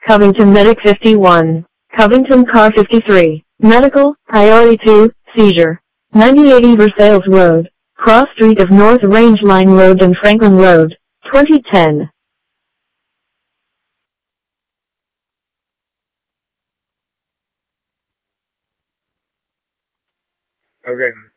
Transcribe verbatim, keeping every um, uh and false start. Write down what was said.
Covington Medic fifty-one. Covington Car fifty-three. Medical, Priority two, Seizure. ninety eighty Versailles Road, Cross Street of North Range Line Road and Franklin Road, twenty ten. Okay.